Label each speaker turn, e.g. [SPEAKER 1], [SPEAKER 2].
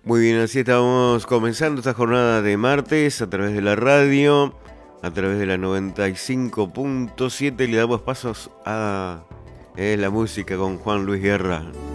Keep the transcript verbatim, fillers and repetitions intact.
[SPEAKER 1] Muy bien, así estamos comenzando esta jornada de martes a través de la radio, a través de la noventa y cinco punto siete. Le damos pasos a eh, la música con Juan Luis Guerra.